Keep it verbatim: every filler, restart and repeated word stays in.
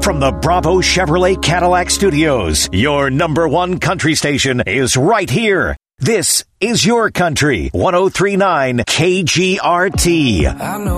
From the Bravo Chevrolet Cadillac Studios, your number one country station is right here. This is your country, one oh three point nine K G R T. I know